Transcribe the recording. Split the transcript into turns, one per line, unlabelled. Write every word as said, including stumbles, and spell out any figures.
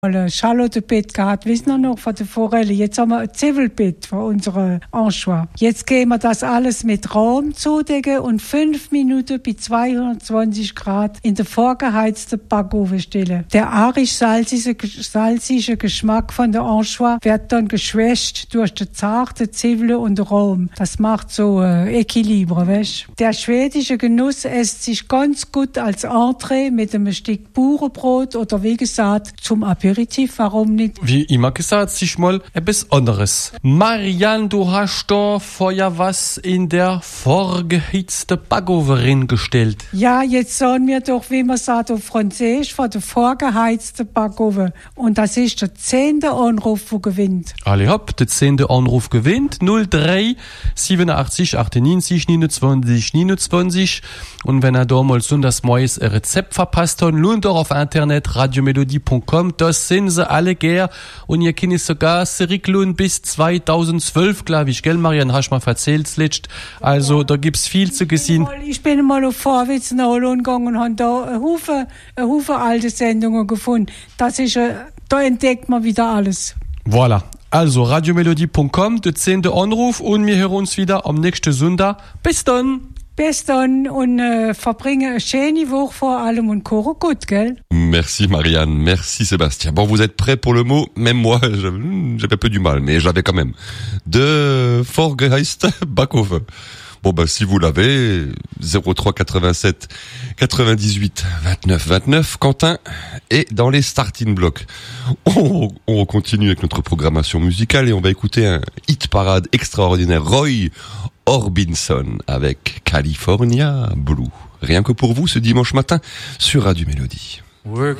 ein Schalotenbett gehabt, wissen wir noch, von der Forelle. Jetzt haben wir ein Zwiebelbett für unsere Anchois. Jetzt gehen wir das alles mit Rahm zudecken und fünf Minuten bei zweihundertzwanzig Grad in der vorgeheizten Backofen stellen. Der arisch-salzige, salzige Geschmack von der Anchois wird dann geschwächt durch die zarte Zwiebel und den Rahm. Das macht so äh, Equilibre, weißt? Der schwedische Genuss esst sich ganz gut als Entree mit einem Stück Bauernbrot oder wie gesagt zum Aperitif. Warum nicht?
Wie immer gesagt, sich mal etwas anderes. Marianne, du hast da vorher was in der vorgehitzten Backofen gestellt.
Ja, jetzt sagen wir doch, wie man sagt auf Französisch, von der vorgeheizten Backofen. Und das ist der zehnte Anruf, der gewinnt.
Alle hopp, der zehnte Anruf gewinnt. null drei siebenundachtzig achtundneunzig neunundzwanzig neunundzwanzig. Und wenn er da mal so das neues Rezept verpasst hat, lohnt doch auf Internet radiomelodie punkt com. Das sind sie alle gern. Und ihr könnt sogar zurücklohnen bis zweitausendzwölf, glaube ich. Gell, Marianne, hast du mal erzählt zuletzt. Also, da gibt's viel zu gesehen.
Ich bin mal auf Vorwitz nachgegangen und habe da einen Haufen, einen Haufen alte Sendungen gefunden. Das ist, äh, da entdeckt man wieder alles.
Voilà. Also, radiomelodie punkt com, der zehnte Anruf und wir hören uns wieder am nächsten Sonntag. Bis dann!
Bis dann und äh, verbringe eine schöne Woche vor allem und koche gut, gell?
Merci Marianne, merci Sébastien. Bon, vous êtes prêts pour le mot? Même moi, j'avais un peu du mal, mais j'avais quand même. De vorgeheizte Backofen. Bon, ben, si vous l'avez, zéro trois quatre-vingt-sept quatre-vingt-dix-huit vingt-neuf vingt-neuf, Quentin est dans les starting blocks. On, on continue avec notre programmation musicale et on va écouter un hit parade extraordinaire, Roy Orbison avec California Blue. Rien que pour vous ce dimanche matin sur Radio Mélodie.
Work